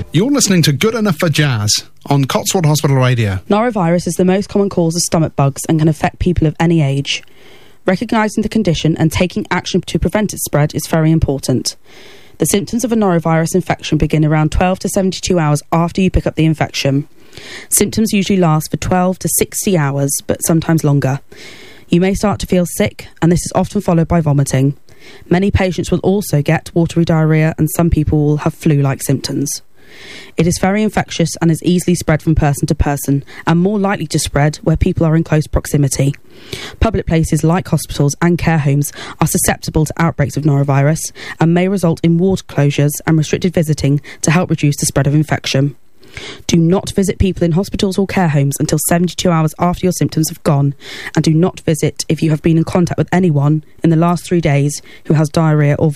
You're listening to Good Enough for Jazz on Cotswold Hospital Radio. Norovirus is the most common cause of stomach bugs and can affect people of any age. Recognising the condition and taking action to prevent its spread is very important. The symptoms of a norovirus infection begin around 12 to 72 hours after you pick up the infection. Symptoms usually last for 12 to 60 hours, but sometimes longer. You may start to feel sick, and this is often followed by vomiting. Many patients will also get watery diarrhoea, and some people will have flu-like symptoms. It is very infectious and is easily spread from person to person, and more likely to spread where people are in close proximity. Public places like hospitals and care homes are susceptible to outbreaks of norovirus and may result in ward closures and restricted visiting to help reduce the spread of infection. Do not visit people in hospitals or care homes until 72 hours after your symptoms have gone, and do not visit if you have been in contact with anyone in the last 3 days who has diarrhoea or